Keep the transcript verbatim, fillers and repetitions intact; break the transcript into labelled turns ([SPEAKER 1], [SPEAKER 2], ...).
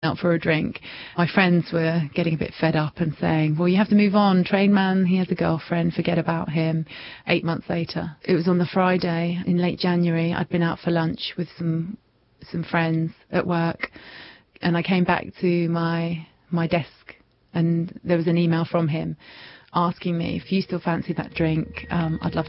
[SPEAKER 1] out for a drink. My friends were getting a bit fed up and saying, well, you have to move on. Trainman, he has a girlfriend, forget about him. Eight months later, it was on the Friday in late January. I'd been out for lunch with some some friends at work, and I came back to my my desk, and there was an email from him asking me, if you still fancy that drink, um, I'd love